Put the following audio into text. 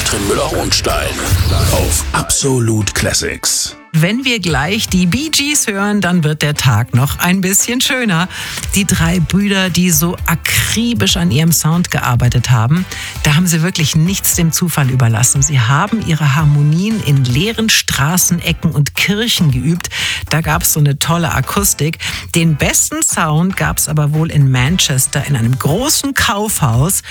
Katrin Müller-Hohenstein auf Absolut Classics. Wenn wir gleich die Bee Gees hören, dann wird der Tag noch ein bisschen schöner. Die drei Brüder, die so akribisch an ihrem Sound gearbeitet haben, da haben sie wirklich nichts dem Zufall überlassen. Sie haben ihre Harmonien in leeren Straßenecken und Kirchen geübt. Da gab es so eine tolle Akustik. Den besten Sound gab es aber wohl in Manchester in einem großen Kaufhaus.